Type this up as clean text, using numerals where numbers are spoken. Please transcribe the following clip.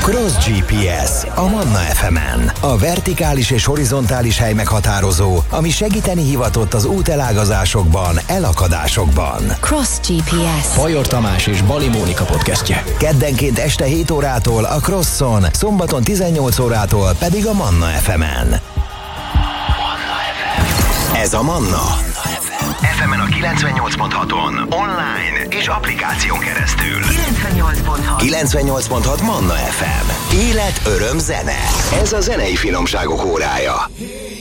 Cross GPS a Manna FM-en. A vertikális és horizontális hely meghatározó, ami segíteni hivatott az útelágazásokban, elakadásokban. Cross GPS. Bajor Tamás és Bali Mónika podcastje. Keddenként este 7 órától a Crosson, szombaton 18 órától pedig a Manna FM-en. Ez a Manna. FM-en a 98.6-on, online és applikáción keresztül. 98.6 Manna FM. Élet, öröm, zene. Ez a zenei finomságok órája.